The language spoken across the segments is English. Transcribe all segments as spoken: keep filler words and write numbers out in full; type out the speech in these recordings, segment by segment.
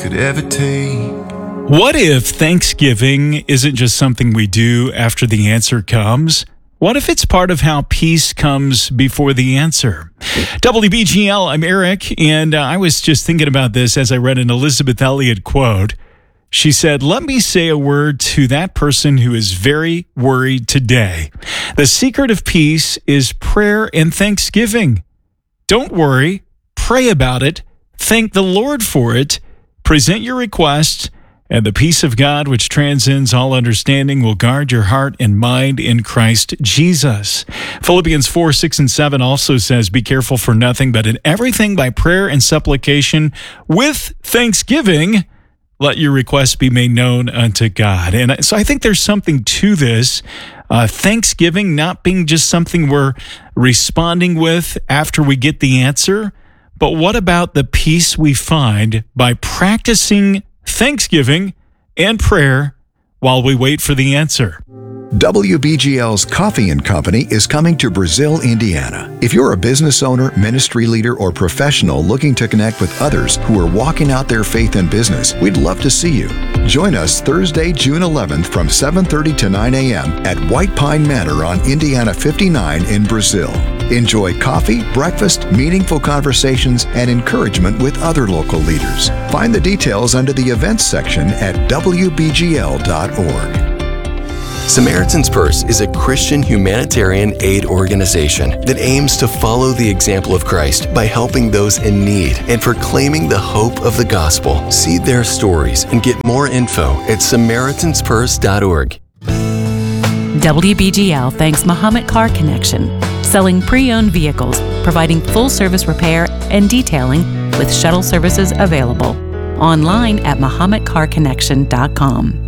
could ever take. What if Thanksgiving isn't just something we do after the answer comes? What if it's part of how peace comes before the answer? W B G L, I'm Eric, and uh, I was just thinking about this as I read an Elizabeth Elliot quote. She said, "Let me say a word to that person who is very worried today. The secret of peace is prayer and thanksgiving. Don't worry, pray about it, thank the Lord for it, present your request, and the peace of God, which transcends all understanding, will guard your heart and mind in Christ Jesus." Philippians four, six, and seven also says, "Be careful for nothing, but in everything by prayer and supplication with thanksgiving, let your requests be made known unto God." And so I think there's something to this. Uh, Thanksgiving not being just something we're responding with after we get the answer, but what about the peace we find by practicing Thanksgiving and prayer while we wait for the answer? W B G L's Coffee and Company is coming to Brazil, Indiana. If you're a business owner, ministry leader, or professional looking to connect with others who are walking out their faith in business, we'd love to see you. Join us Thursday, June eleventh from seven thirty to nine a.m. at White Pine Manor on Indiana fifty-nine in Brazil. Enjoy coffee, breakfast, meaningful conversations, and encouragement with other local leaders. Find the details under the events section at w b g l dot org. Samaritan's Purse is a Christian humanitarian aid organization that aims to follow the example of Christ by helping those in need and proclaiming the hope of the gospel. See their stories and get more info at samaritans purse dot org. W B G L thanks Muhammad Car Connection, selling pre-owned vehicles, providing full-service repair and detailing with shuttle services available. Online at muhammad car connection dot com.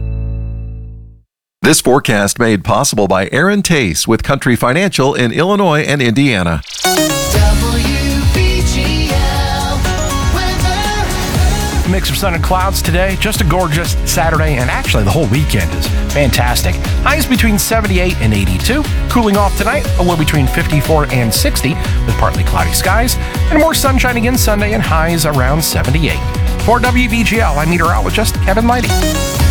This forecast made possible by Aaron Tace with Country Financial in Illinois and Indiana. W B G L weather. Mix of sun and clouds today. Just a gorgeous Saturday, and actually the whole weekend is fantastic. Highs between seventy-eight and eighty-two. Cooling off tonight, a low between fifty-four and sixty with partly cloudy skies. And more sunshine again Sunday and highs around seventy-eight. For W B G L, I'm meteorologist Kevin Lighty.